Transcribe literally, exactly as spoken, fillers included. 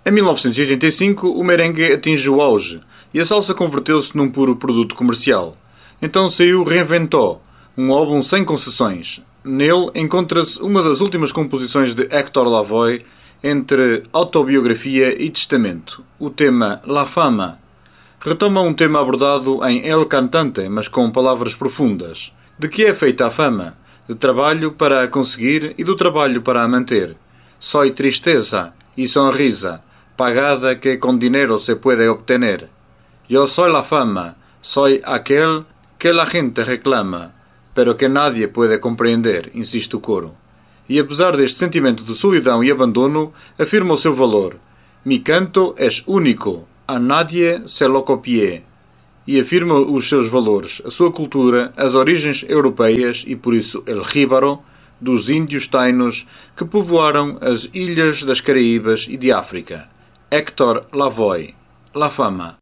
Em mil novecentos e oitenta e cinco, o merengue atinge o auge e a salsa converteu-se num puro produto comercial. Então saiu Reinventó, um álbum sem concessões. Nele encontra-se uma das últimas composições de Héctor Lavoe entre autobiografia e testamento, o tema La Fama. Retoma um tema abordado em El Cantante, mas com palavras profundas. De que é feita a fama? De trabalho para a conseguir e do trabalho para a manter. Soy tristeza y sonrisa, pagada que con dinero se puede obtener. Yo soy la fama, soy aquel que la gente reclama, pero que nadie puede comprender, insiste o coro. E apesar deste sentimento de solidão e abandono, afirma o seu valor. Mi canto es único, a nadie se lo copie. E afirma os seus valores, a sua cultura, as origens europeias e, por isso, el jíbaro, dos índios tainos que povoaram as ilhas das Caraíbas e de África. Héctor Lavoe, La Fama.